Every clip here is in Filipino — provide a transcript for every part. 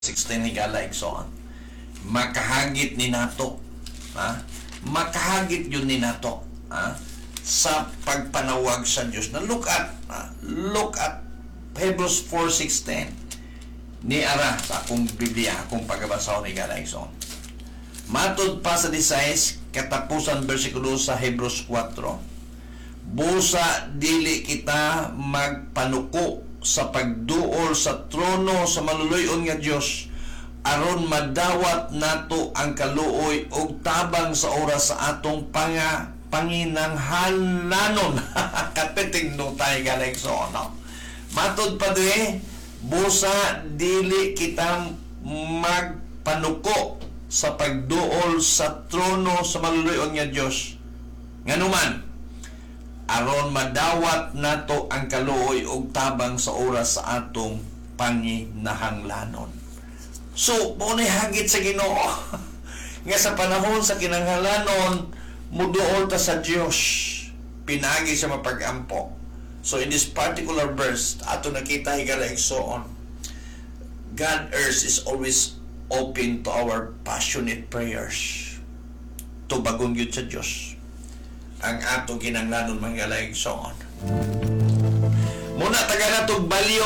16 higala igsoon. Makahagit ni nato. Makahagit yun ni nato. Sa pagpanawag sa Diyos. Na look at Hebrews 4:16 ni ara sa akong Biblia, akong pagabasa ni higala igsoon. Matod pa sa 16 katapusan bersikulo sa Hebrews 4. Busa dili kita magpanuko sa pagduol sa trono sa maluluyon nga Dios aron madawat nato ang kaluoy ug tabang sa oras sa atong panginanghalanon. Kapiting no tayo galing so no. Matod pa di busa dili kita magpanuko sa pagduol sa trono sa maluluyon nga Dios nganuman aron madawat nato ang kaluoy ug tabang sa oras sa atong panginahanglanon. So, maunay hagit sa Ginoo nga sa panahon sa kinahanglanon muduol ta sa Dios, pinagi sa mapag-ampo. So in this particular verse ato nakita higala igsoon, God earth is always open to our passionate prayers. Tubagon gyud sa Dios ang atong kinahanglanon mga igsoon. Muna taga natong balyo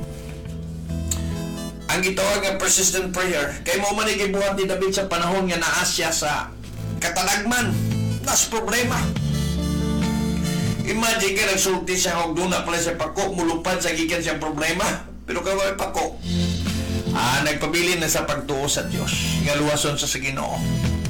ang gitawag nga persistent prayer. Kay mo man gibuhat ni David sa panahon nga naa siya sa katalagman, nas problema. Imagine ka nagsulti siya og duna pala sa pako, mulupad sa gikan siyang problema, pero kaway pako. Nagpabilin na sa pagtuo sa Dios, nga luwason sa Ginoo.